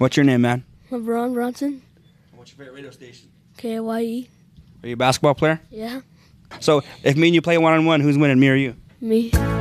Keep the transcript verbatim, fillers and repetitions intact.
What's your name, man? LeBron Bronson. What's your favorite radio station? K Y E. Are you a basketball player? Yeah. So if me and you play one-on-one, who's winning, me or you? Me.